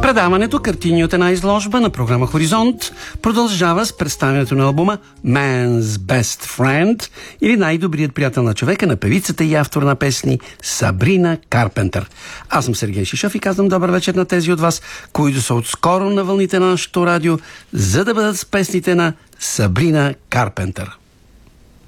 Предаването картини от една изложба на програма Хоризонт продължава с представянето на албума Man's Best Friend или най-добрият приятел на човека на певицата и автор на песни Сабрина Карпентър. Аз съм Сергей Шишов и казвам добър вечер на тези от вас, които са отскоро на вълните на нашото радио, за да бъдат с песните на Сабрина Карпентър.